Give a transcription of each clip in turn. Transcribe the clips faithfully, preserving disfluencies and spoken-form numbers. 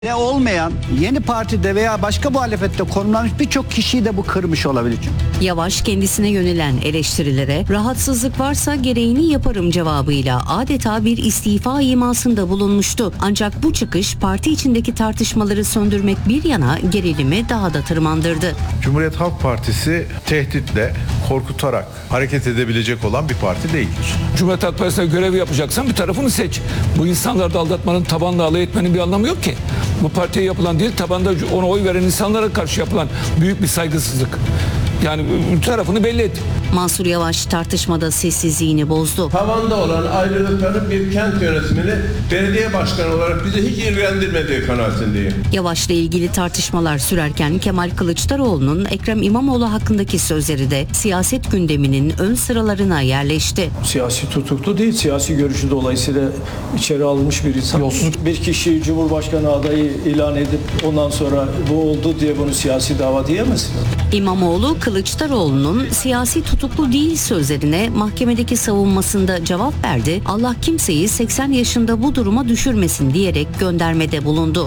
Ne olmayan yeni partide veya başka muhalefette konumlanmış birçok kişiyi de bu kırmış olabilir. Yavaş kendisine yönelen eleştirilere rahatsızlık varsa gereğini yaparım cevabıyla adeta bir istifa imasında bulunmuştu. Ancak bu çıkış parti içindeki tartışmaları söndürmek bir yana gerilimi daha da tırmandırdı. Cumhuriyet Halk Partisi tehditle, korkutarak hareket edebilecek olan bir parti değildir. Cumhuriyet Halk Partisi'ne görev yapacaksan bir tarafını seç. Bu insanları da aldatmanın, tabanla alay etmenin bir anlamı yok ki. Bu partiye yapılan değil, tabanda ona oy veren insanlara karşı yapılan büyük bir saygısızlık. Yani tarafını belli et. Mansur Yavaş tartışmada sessizliğini bozdu. Tavanda olan ayrılıkların bir kent yönetimini belediye başkanı olarak bizi hiç ilgilendirmediği kanaatindeyim. Yavaş'la ilgili tartışmalar sürerken Kemal Kılıçdaroğlu'nun Ekrem İmamoğlu hakkındaki sözleri de siyaset gündeminin ön sıralarına yerleşti. Siyasi tutuklu değil, siyasi görüşü dolayısıyla içeri alınmış bir insan. Yolsuzluk. Bir kişi Cumhurbaşkanı adayı ilan edip ondan sonra bu oldu diye bunu siyasi dava diyemezsin. İmamoğlu, Kılıçdaroğlu'nun siyasi tutuklu değil sözlerine mahkemedeki savunmasında cevap verdi. Allah kimseyi seksen yaşında bu duruma düşürmesin diyerek göndermede bulundu.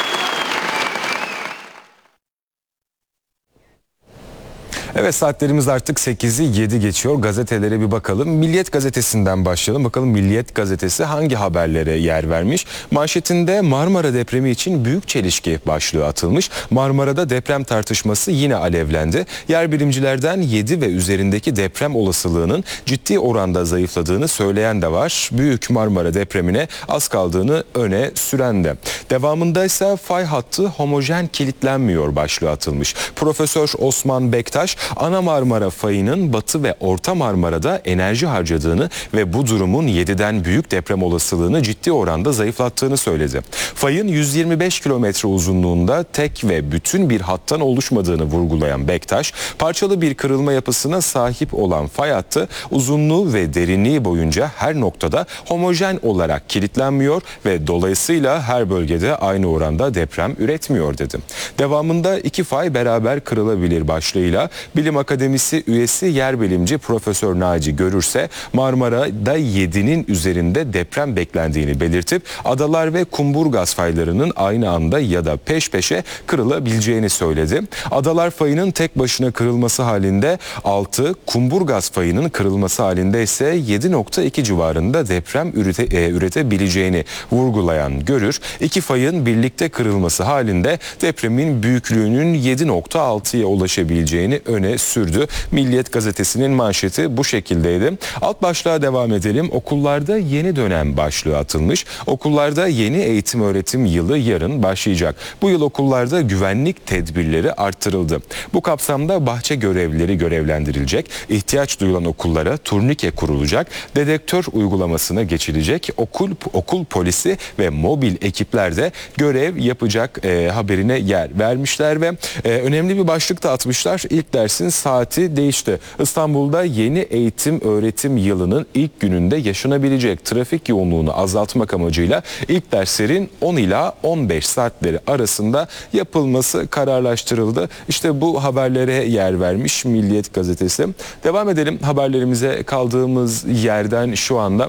Evet, saatlerimiz artık sekizi yedi geçiyor. Gazetelere bir bakalım. Milliyet gazetesinden başlayalım. Bakalım Milliyet gazetesi hangi haberlere yer vermiş? Manşetinde Marmara depremi için büyük çelişki başlığı atılmış. Marmara'da deprem tartışması yine alevlendi. Yer bilimcilerden yedi ve üzerindeki deprem olasılığının ciddi oranda zayıfladığını söyleyen de var. Büyük Marmara depremine az kaldığını öne süren de. Devamında ise fay hattı homojen kilitlenmiyor başlığı atılmış. Profesör Osman Bektaş, Ana Marmara fayının Batı ve Orta Marmara'da enerji harcadığını ve bu durumun yediden büyük deprem olasılığını ciddi oranda zayıflattığını söyledi. Fayın yüz yirmi beş kilometre uzunluğunda tek ve bütün bir hattan oluşmadığını vurgulayan Bektaş, parçalı bir kırılma yapısına sahip olan fay hattı uzunluğu ve derinliği boyunca her noktada homojen olarak kilitlenmiyor ve dolayısıyla her bölgede aynı oranda deprem üretmiyor dedi. Devamında iki fay beraber kırılabilir başlığıyla Bilim Akademisi üyesi yer bilimci Profesör Naci Görürse Marmara'da yedinin üzerinde deprem beklendiğini belirtip adalar ve kumburgaz faylarının aynı anda ya da peş peşe kırılabileceğini söyledi. Adalar fayının tek başına kırılması halinde altı, kumburgaz fayının kırılması halinde ise yedi nokta iki civarında deprem ürete, e, üretebileceğini vurgulayan Görür, iki fayın birlikte kırılması halinde depremin büyüklüğünün yedi nokta altıya ulaşabileceğini öne sürdü. Milliyet gazetesinin manşeti bu şekildeydi. Alt başlığa devam edelim. Okullarda yeni dönem başlığı atılmış. Okullarda yeni eğitim öğretim yılı yarın başlayacak. Bu yıl okullarda güvenlik tedbirleri arttırıldı. Bu kapsamda bahçe görevlileri görevlendirilecek. İhtiyaç duyulan okullara turnike kurulacak. Dedektör uygulamasına geçilecek. Okul okul polisi ve mobil ekipler de görev yapacak e, haberine yer vermişler ve e, önemli bir başlık da atmışlar. İlk dersin saati değişti. İstanbul'da yeni eğitim öğretim yılının ilk gününde yaşanabilecek trafik yoğunluğunu azaltmak amacıyla ilk derslerin on ila on beş saatleri arasında yapılması kararlaştırıldı. İşte bu haberlere yer vermiş Milliyet gazetesi. Devam edelim haberlerimize kaldığımız yerden şu anda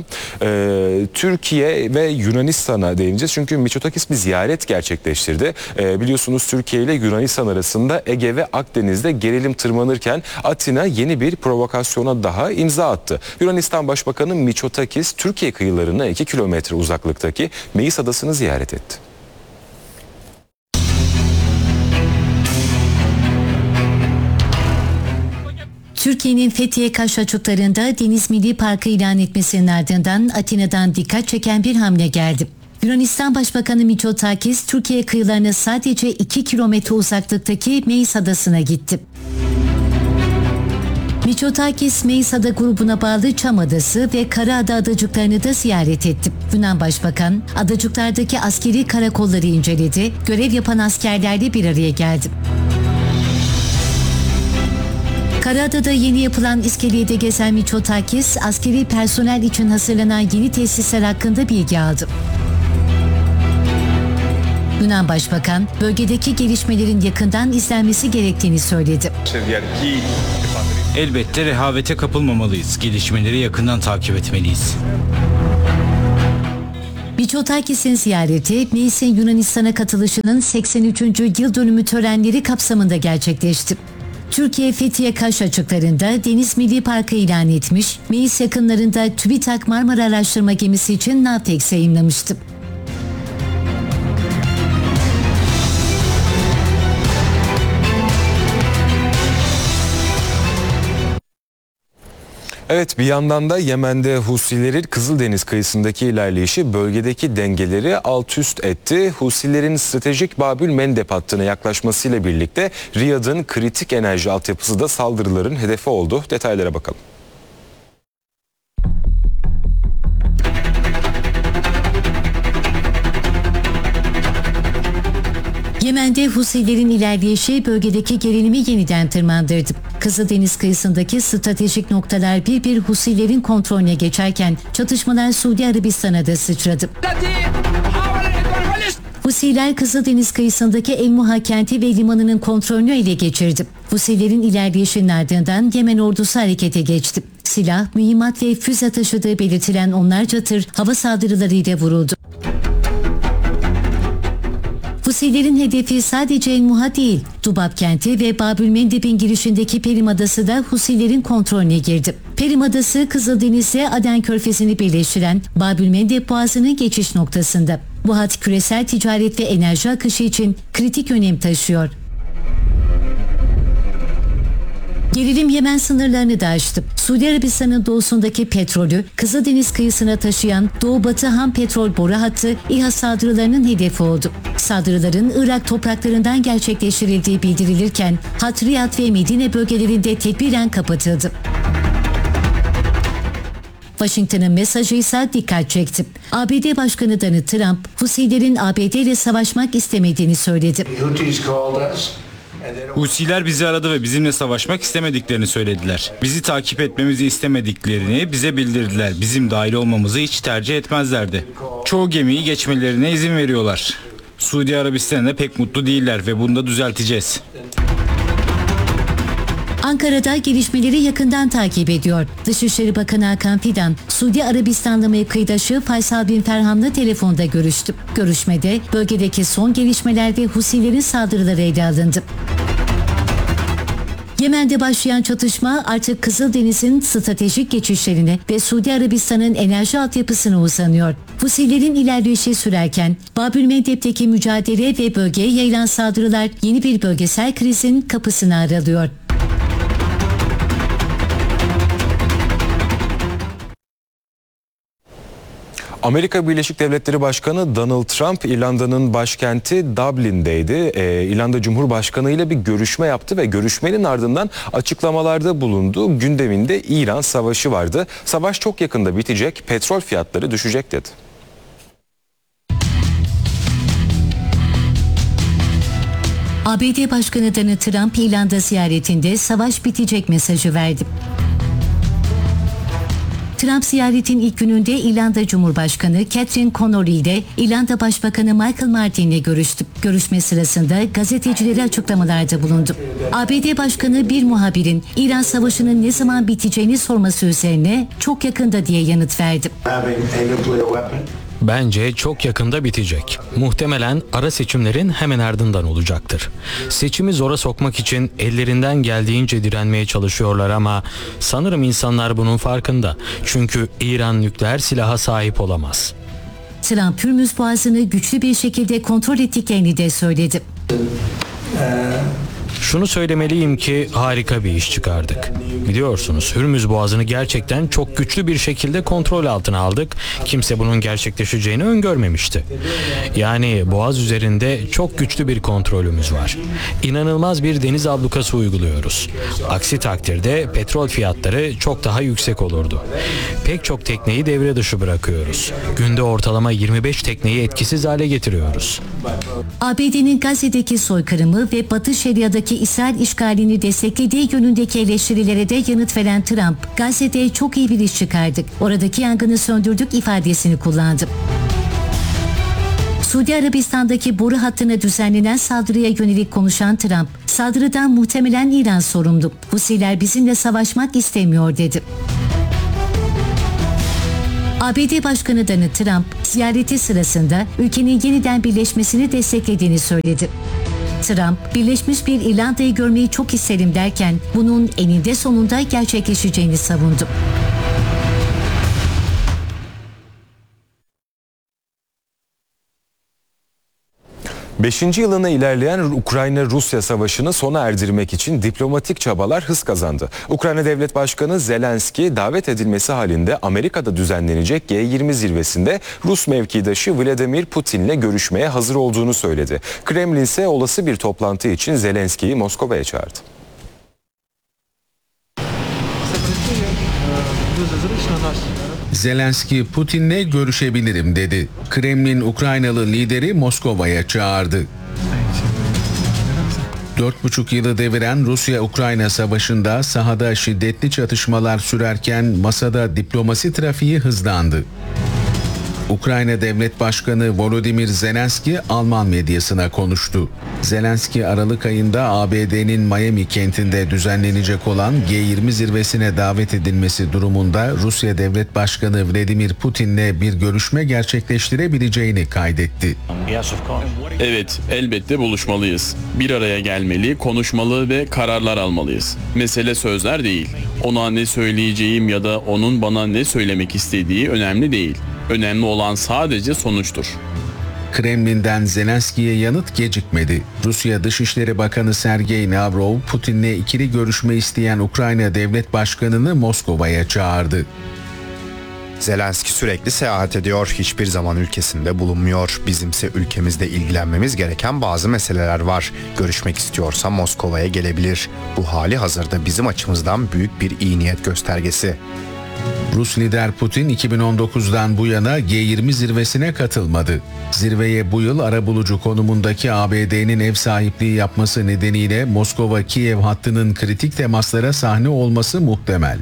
e, Türkiye ve Yunanistan'a değineceğiz. Çünkü Mitsotakis bir ziyaret gerçekleştirdi. E, biliyorsunuz Türkiye ile Yunanistan arasında Ege ve Akdeniz'de gerilim tırmanırken Atina yeni bir provokasyona daha imza attı. Yunanistan Başbakanı Mitsotakis Türkiye kıyılarına iki kilometre uzaklıktaki Meis Adası'nı ziyaret etti. Türkiye'nin Fethiye Kaş açıklarında Deniz Milli Parkı ilan etmesinin ardından Atina'dan dikkat çeken bir hamle geldi. Yunanistan Başbakanı Mitsotakis Türkiye kıyılarına sadece iki kilometre uzaklıktaki Meis Adası'na gitti. Mitsotakis, Meis Ada grubuna bağlı Çam Adası ve Karaada adacıklarını da ziyaret etti. Yunan Başbakan, adacıklardaki askeri karakolları inceledi, görev yapan askerlerle bir araya geldi. Karaada'da yeni yapılan iskelede gezen Mitsotakis, askeri personel için hazırlanan yeni tesisler hakkında bilgi aldı. Yunan Başbakan, bölgedeki gelişmelerin yakından izlenmesi gerektiğini söyledi. Elbette rehavete kapılmamalıyız. Gelişmeleri yakından takip etmeliyiz. Mitsotakis'in ziyareti, Meis'in Yunanistan'a katılışının seksen üçüncü yıl dönümü törenleri kapsamında gerçekleşti. Türkiye Fethiye Kaş açıklarında Deniz Milli Parkı ilan etmiş, Meis yakınlarında TÜBİTAK Marmara Araştırma Gemisi için Navtex yayınlamıştı. Evet, bir yandan da Yemen'de Husilerin Kızıldeniz kıyısındaki ilerleyişi bölgedeki dengeleri alt üst etti. Husilerin stratejik Babül Mendeb hattına yaklaşmasıyla birlikte Riyad'ın kritik enerji altyapısı da saldırıların hedefi oldu. Detaylara bakalım. Yemen'de Husilerin ilerleyişi bölgedeki gerilimi yeniden tırmandırdı. Kızıldeniz kıyısındaki stratejik noktalar bir bir Husilerin kontrolüne geçerken çatışmalar Suudi Arabistan'a da sıçradı. Husiler Kızıldeniz kıyısındaki El Muha kenti ve limanının kontrolünü ele geçirdi. Husilerin ilerleyişinin ardından Yemen ordusu harekete geçti. Silah, mühimmat ve füze taşıdığı belirtilen onlarca tır hava saldırılarıyla vuruldu. Husilerin hedefi sadece El Muha değil, Dubab kenti ve Babül Mendeb'in girişindeki Perim Adası da Husilerin kontrolüne girdi. Perim Adası, Kızıldeniz'le Aden Körfezi'ni birleştiren Babül Mendeb Boğazı'nın geçiş noktasında. Bu hat küresel ticaret ve enerji akışı için kritik önem taşıyor. Gerilim Yemen sınırlarını da aştı. Suudi Arabistan'ın doğusundaki petrolü Kızıldeniz kıyısına taşıyan Doğu-Batı ham petrol boru hattı İHA saldırılarının hedefi oldu. Saldırıların Irak topraklarından gerçekleştirildiği bildirilirken hat Riyad ve Medine bölgelerinde tedbiren kapatıldı. Washington'ın mesajı ise dikkat çekti. A B D Başkanı Donald Trump, Husilerin A B D ile savaşmak istemediğini söyledi. Husiler bizi aradı ve bizimle savaşmak istemediklerini söylediler. Bizi takip etmemizi istemediklerini bize bildirdiler. Bizim dahil olmamızı hiç tercih etmezlerdi. Çoğu gemiyi geçmelerine izin veriyorlar. Suudi Arabistan'da pek mutlu değiller ve bunu da düzelteceğiz. Ankara'da gelişmeleri yakından takip ediyor. Dışişleri Bakanı Hakan Fidan, Suudi Arabistanlı mevkidaşı Faysal bin Ferhan'la telefonda görüştü. Görüşmede bölgedeki son gelişmeler ve Husilerin saldırıları ele alındı. Yemen'de başlayan çatışma artık Kızıldeniz'in stratejik geçişlerine ve Suudi Arabistan'ın enerji altyapısına uzanıyor. Husilerin ilerleyişi sürerken Babül Mendeb'teki mücadele ve bölgeye yayılan saldırılar yeni bir bölgesel krizin kapısını aralıyor. Amerika Birleşik Devletleri Başkanı Donald Trump İrlanda'nın başkenti Dublin'deydi. Ee, İrlanda Cumhurbaşkanı ile bir görüşme yaptı ve görüşmenin ardından açıklamalarda bulundu. Gündeminde İran savaşı vardı. Savaş çok yakında bitecek, petrol fiyatları düşecek dedi. A B D Başkanı Donald Trump İrlanda ziyaretinde savaş bitecek mesajı verdi. Trump ziyaretin ilk gününde İrlanda Cumhurbaşkanı Catherine Connolly ile İrlanda Başbakanı Michael Martin ile görüştü. Görüşme sırasında gazetecilere açıklamalarda bulundu. A B D Başkanı bir muhabirin İran Savaşı'nın ne zaman biteceğini sorması üzerine çok yakında diye yanıt verdi. Bence çok yakında bitecek. Muhtemelen ara seçimlerin hemen ardından olacaktır. Seçimi zora sokmak için ellerinden geldiğince direnmeye çalışıyorlar ama sanırım insanlar bunun farkında. Çünkü İran nükleer silaha sahip olamaz. Trump, Hürmüz Boğazı'nı güçlü bir şekilde kontrol ettiklerini de söyledi. Şunu söylemeliyim ki harika bir iş çıkardık. Biliyorsunuz Hürmüz Boğazı'nı gerçekten çok güçlü bir şekilde kontrol altına aldık. Kimse bunun gerçekleşeceğini öngörmemişti. Yani Boğaz üzerinde çok güçlü bir kontrolümüz var. İnanılmaz bir deniz ablukası uyguluyoruz. Aksi takdirde petrol fiyatları çok daha yüksek olurdu. Pek çok tekneyi devre dışı bırakıyoruz. Günde ortalama yirmi beş tekneyi etkisiz hale getiriyoruz. A B D'nin Gazze'deki soykırımı ve Batı Şeria'daki İsrail işgalini desteklediği yönündeki eleştirilere de yanıt veren Trump, Gazze'de çok iyi bir iş çıkardık, oradaki yangını söndürdük ifadesini kullandı. Suudi Arabistan'daki boru hattına düzenlenen saldırıya yönelik konuşan Trump, saldırıdan muhtemelen İran sorumlu. Husiler bizimle savaşmak istemiyor dedi. A B D Başkanı Donald Trump ziyareti sırasında ülkenin yeniden birleşmesini desteklediğini söyledi. Trump, Birleşmiş bir İrlanda'yı görmeyi çok isterim derken bunun eninde sonunda gerçekleşeceğini savundu. Beşinci yılına ilerleyen Ukrayna-Rusya savaşını sona erdirmek için diplomatik çabalar hız kazandı. Ukrayna Devlet Başkanı Zelenski davet edilmesi halinde Amerika'da düzenlenecek G yirmi zirvesinde Rus mevkidaşı Vladimir Putin'le görüşmeye hazır olduğunu söyledi. Kremlin ise olası bir toplantı için Zelenski'yi Moskova'ya çağırdı. Zelenski, Putin'le görüşebilirim dedi. Kremlin, Ukraynalı lideri Moskova'ya çağırdı. Dört buçuk yılı deviren Rusya-Ukrayna savaşında sahada şiddetli çatışmalar sürerken masada diplomasi trafiği hızlandı. Ukrayna Devlet Başkanı Volodymyr Zelenski Alman medyasına konuştu. Zelenski Aralık ayında A B D'nin Miami kentinde düzenlenecek olan G yirmi zirvesine davet edilmesi durumunda Rusya Devlet Başkanı Vladimir Putin'le bir görüşme gerçekleştirebileceğini kaydetti. Evet, elbette buluşmalıyız. Bir araya gelmeli, konuşmalı ve kararlar almalıyız. Mesele sözler değil. Ona ne söyleyeceğim ya da onun bana ne söylemek istediği önemli değil. Önemli olan sadece sonuçtur. Kremlin'den Zelenski'ye yanıt gecikmedi. Rusya Dışişleri Bakanı Sergey Lavrov, Putin'le ikili görüşme isteyen Ukrayna Devlet Başkanı'nı Moskova'ya çağırdı. Zelenski sürekli seyahat ediyor, hiçbir zaman ülkesinde bulunmuyor. Bizimse ülkemizde ilgilenmemiz gereken bazı meseleler var. Görüşmek istiyorsa Moskova'ya gelebilir. Bu hali hazırda bizim açımızdan büyük bir iyi niyet göstergesi. Rus lider Putin iki bin on dokuzdan bu yana G yirmi zirvesine katılmadı. Zirveye bu yıl arabulucu konumundaki A B D'nin ev sahipliği yapması nedeniyle Moskova-Kiev hattının kritik temaslara sahne olması muhtemel.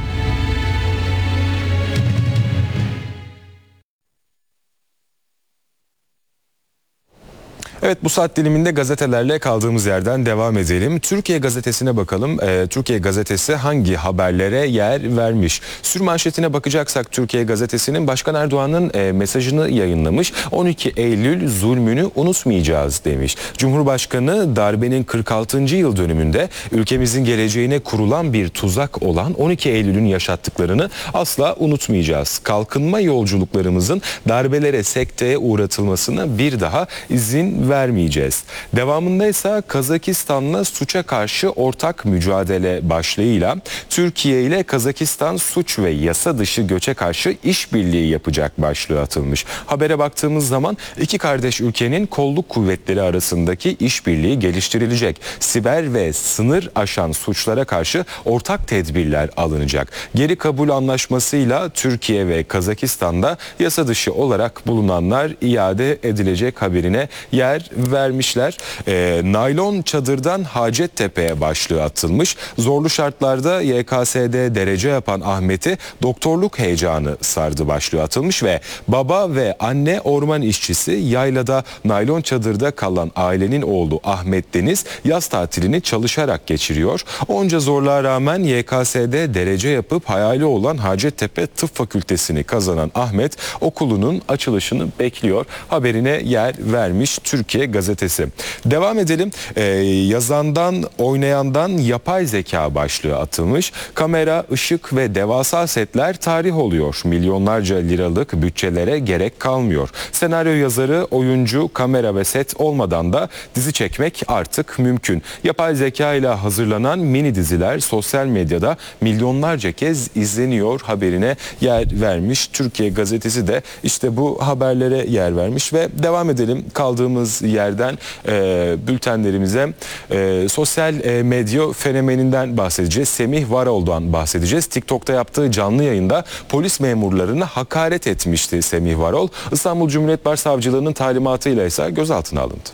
Evet, bu saat diliminde gazetelerle kaldığımız yerden devam edelim. Türkiye Gazetesi'ne bakalım. Ee, Türkiye Gazetesi hangi haberlere yer vermiş? Sürmanşetine bakacaksak Türkiye Gazetesi'nin Başkan Erdoğan'ın e, mesajını yayınlamış. on iki Eylül zulmünü unutmayacağız demiş. Cumhurbaşkanı darbenin kırk altıncı yıl dönümünde ülkemizin geleceğine kurulan bir tuzak olan on iki Eylül'ün yaşattıklarını asla unutmayacağız. Kalkınma yolculuklarımızın darbelere, sekteye uğratılmasına bir daha izin vermeyeceğiz. Devamında ise Kazakistan'la suça karşı ortak mücadele başlığıyla Türkiye ile Kazakistan suç ve yasa dışı göçe karşı işbirliği yapacak başlığı atılmış. Habere baktığımız zaman iki kardeş ülkenin kolluk kuvvetleri arasındaki işbirliği geliştirilecek. Siber ve sınır aşan suçlara karşı ortak tedbirler alınacak. Geri kabul anlaşmasıyla Türkiye ve Kazakistan'da yasa dışı olarak bulunanlar iade edilecek haberine yer vermişler. E, naylon çadırdan Hacettepe'ye başlığı atılmış. Zorlu şartlarda Y K S'de derece yapan Ahmet'i doktorluk heyecanı sardı başlığı atılmış ve baba ve anne orman işçisi yaylada naylon çadırda kalan ailenin oğlu Ahmet Deniz yaz tatilini çalışarak geçiriyor. Onca zorluğa rağmen Y K S'de derece yapıp hayali olan Hacettepe Tıp Fakültesini kazanan Ahmet okulunun açılışını bekliyor. Haberine yer vermiş Türkiye Gazetesi. Devam edelim. Ee, yazandan, oynayandan yapay zeka başlığı atılmış. Kamera, ışık ve devasa setler tarih oluyor. Milyonlarca liralık bütçelere gerek kalmıyor. Senaryo yazarı, oyuncu, kamera ve set olmadan da dizi çekmek artık mümkün. Yapay zeka ile hazırlanan mini diziler sosyal medyada milyonlarca kez izleniyor haberine yer vermiş. Türkiye Gazetesi de işte bu haberlere yer vermiş ve devam edelim kaldığımız yerden e, bültenlerimize e, sosyal e, medya fenomeninden bahsedeceğiz. Semih Varol'dan bahsedeceğiz. TikTok'ta yaptığı canlı yayında polis memurlarına hakaret etmişti Semih Varol. İstanbul Cumhuriyet Başsavcılığı'nın talimatıyla ise gözaltına alındı.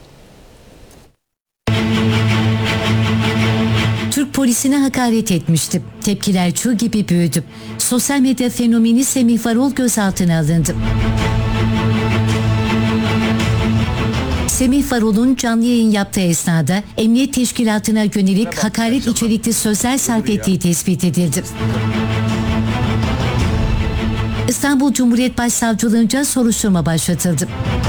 Türk polisine hakaret etmişti. Tepkiler çığ gibi büyüdü. Sosyal medya fenomeni Semih Varol gözaltına alındı. Semih Varol'un canlı yayın yaptığı esnada emniyet teşkilatına yönelik hakaret içerikli sözler sarf ettiği tespit edildi. İstanbul Cumhuriyet Başsavcılığınca soruşturma başlatıldı.